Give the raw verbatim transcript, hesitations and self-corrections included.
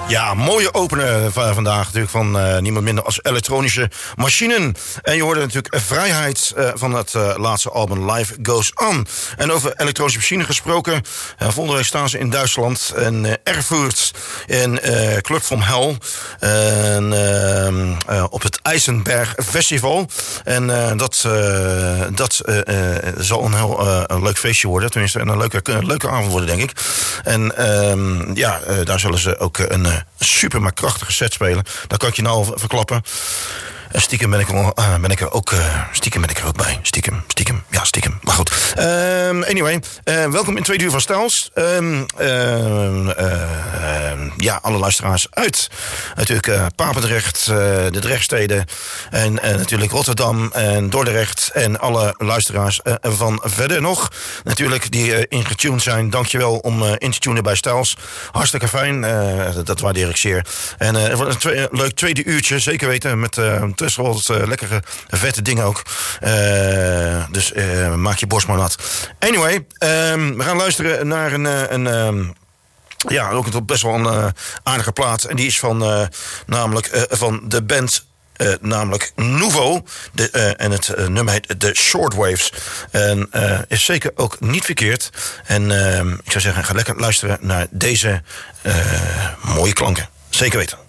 Ja, mooie opener van vandaag natuurlijk van uh, niemand minder als Elektronische Machinen. En je hoorde natuurlijk Vrijheid uh, van het uh, laatste album Life Goes On. En over Elektronische Machinen gesproken. Uh, volgende week staan ze in Duitsland in uh, Erfurt in uh, Club vom Hell. En uh, uh, op het IJzenberg Festival. En uh, dat, uh, dat uh, uh, zal een heel uh, een leuk feestje worden. Tenminste, een leuke, een leuke avond worden, denk ik. En uh, ja, uh, daar zullen ze ook een uh, super maar krachtige set spelen. Daar kan ik je nou al verklappen. En stiekem ben ik, al, uh, ben ik er ook uh, stiekem ben ik er ook bij. Stiekem, stiekem, ja, stiekem. Maar goed. Um, anyway, uh, welkom in Tweede Uur van Stijls. Um, uh, uh, ja, alle luisteraars uit. Natuurlijk uh, Papendrecht, uh, de Drechtsteden. En uh, natuurlijk Rotterdam en Dordrecht. En alle luisteraars uh, van verder nog. Natuurlijk die uh, ingetuned zijn. Dankjewel om uh, in te tunen bij Stijls. Hartstikke fijn. Uh, dat waardeer ik zeer. En uh, het wordt een twee, leuk tweede uurtje. Zeker weten met... Uh, tussen wat uh, lekkere, vette dingen ook. Uh, dus uh, maak je borst maar nat. Anyway, um, we gaan luisteren naar een... Uh, een um, ja, ook een best wel een uh, aardige plaat. En die is van, uh, namelijk uh, van de band... Uh, namelijk Nouveau. De, uh, en het uh, nummer heet The Shortwaves. En uh, is zeker ook niet verkeerd. En uh, ik zou zeggen, ga lekker luisteren naar deze uh, mooie klanken. Zeker weten.